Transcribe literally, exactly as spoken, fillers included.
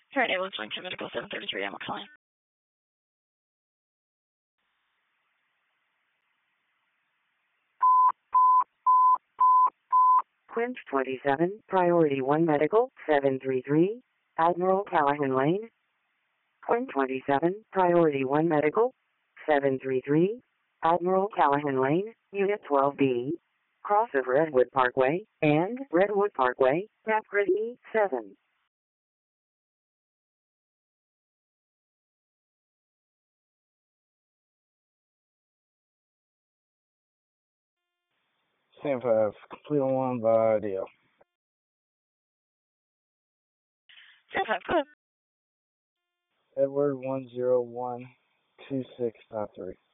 Alright, it looks like Medical seven thirty-three, I'm fine. Quint twenty-seven, Priority one Medical, seven three three, Admiral Callahan Lane. Quint twenty-seven, Priority one Medical, seven three three, Admiral Callahan Lane, Unit twelve B. Cross of Redwood Parkway, and Redwood Parkway, Map Grid E seven. Stand five, complete on one by Dio. Stand five, good. Edward one zero one two six five three.